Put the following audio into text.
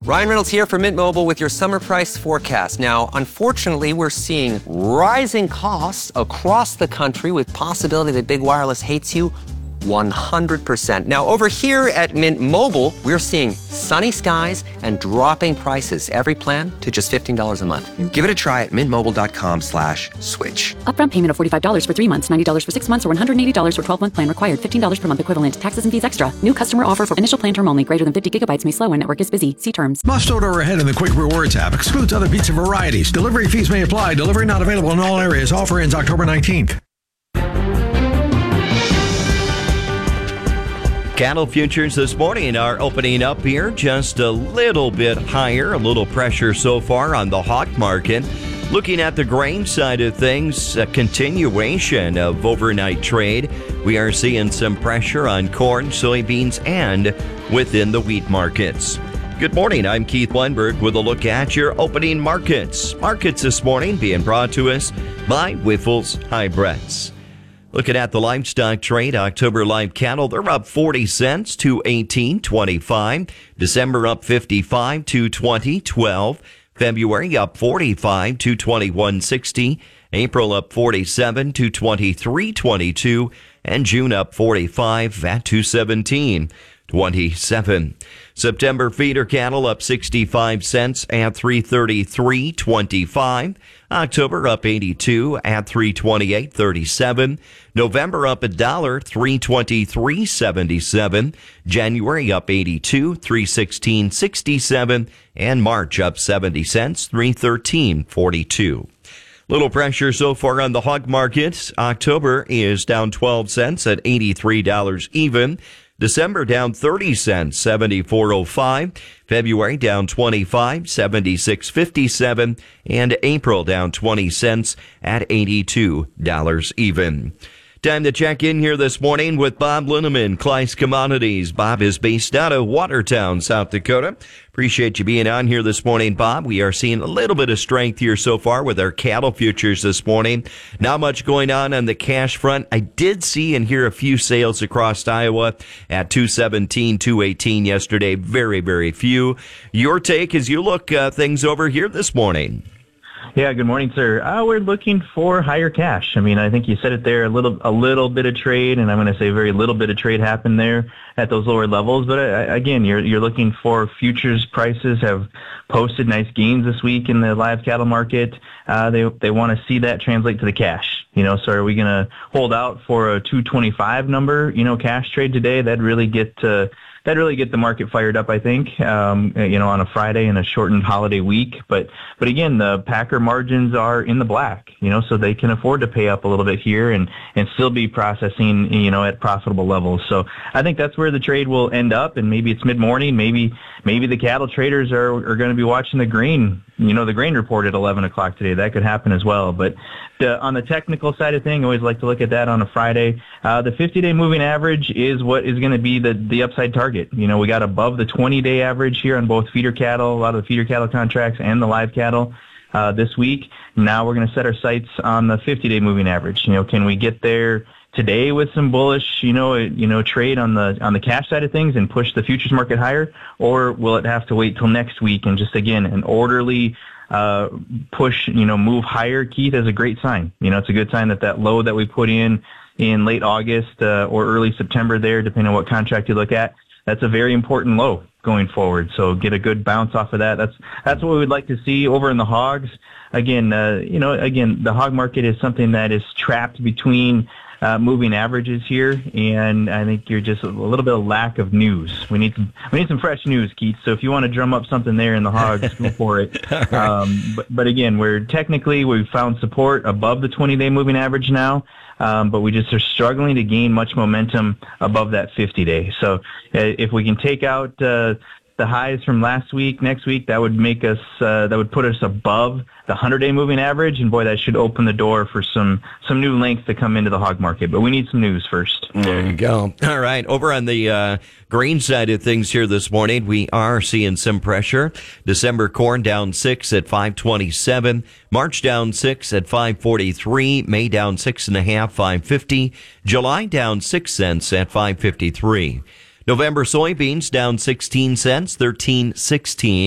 Ryan Reynolds here for Mint Mobile with your summer price forecast. Now, unfortunately, we're seeing rising costs across the country with possibility that big wireless hates you 100%. Now, over here at Mint Mobile, we're seeing sunny skies and dropping prices. Every plan to just $15 a month. Give it a try at mintmobile.com/switch. Upfront payment of $45 for 3 months, $90 for 6 months, or $180 for 12-month plan required. $15 per month equivalent. Taxes and fees extra. New customer offer for initial plan term only. Greater than 50 gigabytes may slow when network is busy. See terms. Must order ahead in the Quick Rewards app. Excludes other pizza varieties. Delivery fees may apply. Delivery not available in all areas. Offer ends October 19th. Cattle futures this morning are opening up here just a little bit higher, a little pressure so far on the hog market. Looking at the grain side of things, a continuation of overnight trade. We are seeing some pressure on corn, soybeans, and within the wheat markets. Good morning, I'm Keith Weinberg with a look at your opening markets. Markets this morning being brought to us by Wyffels Hybrids. Looking at the livestock trade, October live cattle, they're up 40 cents to $18.25. December up 55 to $20.12. February up 45 to $21.60. April up 47 to $23.22. And June up 45 at $217.27. September feeder cattle up 65 cents at $333.25. October up 82 at $328.37. November up $1, $323.77. January up 82, $316.67. And March up 70 cents, $313.42. Little pressure so far on the hog market. October is down 12 cents at $83 even. December down 30 cents, $74.05. February down 25, $76.57. And April down 20 cents at $82 even. Time to check in here this morning with Bob Linneman, Kleist Commodities. Bob is based out of Watertown, South Dakota. Appreciate you being on here this morning, Bob. We are seeing a little bit of strength here so far with our cattle futures this morning. Not much going on the cash front. I did see and hear a few sales across Iowa at 217, 218 yesterday. Very, very few. Your take as you look things over here this morning. Yeah, good morning, sir. We're looking for higher cash. I mean, I think you said it there, a little bit of trade, and I'm going to say very little bit of trade happened there at those lower levels. But again, you're looking for futures prices have posted nice gains this week in the live cattle market. They want to see that translate to the cash. So are we going to hold out for a 225 number, cash trade today? That'd really get the market fired up, I think, on a Friday in a shortened holiday week. But again, the packer margins are in the black, so they can afford to pay up a little bit here and still be processing, at profitable levels. So I think that's where the trade will end up, and maybe it's mid-morning. Maybe the cattle traders are going to be watching the grain report at 11 o'clock today. That could happen as well. But on the technical side of things, I always like to look at that on a Friday. The 50-day moving average is what is going to be the upside target. We got above the 20-day average here on both feeder cattle, a lot of the feeder cattle contracts, and the live cattle this week. Now we're going to set our sights on the 50-day moving average. Can we get there today with some bullish, trade on the cash side of things and push the futures market higher, or will it have to wait till next week and just again an orderly push, move higher? Keith, is a great sign. It's a good sign that low that we put in late August or early September there, depending on what contract you look at, that's a very important low going forward. So get a good bounce off of that. That's what we would like to see over in the hogs. Again, the hog market is something that is trapped between moving averages here, and I think you're just a little bit of lack of news. We need some fresh news, Keith. So if you want to drum up something there in the hogs, go for it. But again, we've found support above the 20-day moving average now, but we just are struggling to gain much momentum above that 50-day. So if we can take out the highs from last week, next week, that would put us above the 100-day moving average, and boy, that should open the door for some new length to come into the hog market. But we need some news first. There you go. All right, over on the grain side of things here this morning, we are seeing some pressure. December corn down 6 at 527. March down 6 at 543. May down 6.5, 550. July down 6 cents at 553. November soybeans down 16 cents, 13.16.